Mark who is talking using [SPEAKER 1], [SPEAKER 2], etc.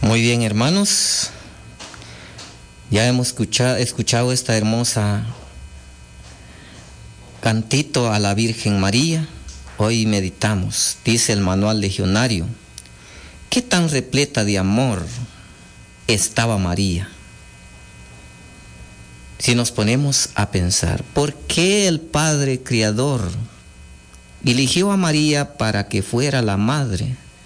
[SPEAKER 1] Muy bien, hermanos, ya hemos escuchado esta hermosa cantito a la Virgen María. Hoy meditamos, dice el manual legionario, qué tan repleta de amor estaba María. Si nos ponemos a pensar, ¿por qué el Padre Creador eligió a María para que fuera la madre